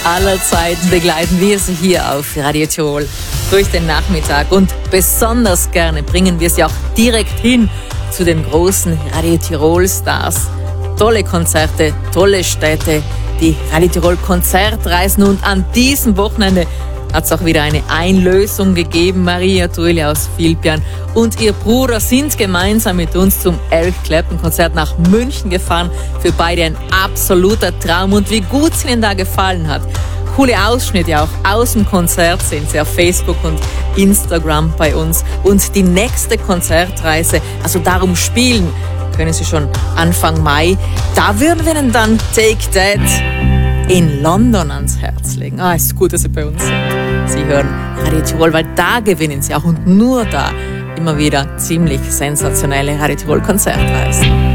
aller Zeiten begleiten wir Sie hier auf Radio Tirol durch den Nachmittag. Und besonders gerne bringen wir Sie auch direkt hin zu den großen Radio Tirol Stars. Tolle Konzerte, tolle Städte, die Radio Tirol Konzertreisen. Und an diesem Wochenende hat es auch wieder eine Einlösung gegeben. Maria Trueli aus Vilpian und ihr Bruder sind gemeinsam mit uns zum Eric Clapton Konzert nach München gefahren. Für beide ein absoluter Traum. Und wie gut es ihnen da gefallen hat. Coole Ausschnitte auch aus dem Konzert sehen Sie auf Facebook und Instagram bei uns. Und die nächste Konzertreise, also darum spielen, können Sie schon Anfang Mai. Da würden wir Ihnen dann Take That in London ans Herz legen. Es ist gut, dass Sie bei uns sind. Sie hören Radio Tirol, weil da gewinnen Sie auch und nur da immer wieder ziemlich sensationelle Radio Tirol Konzertreisen.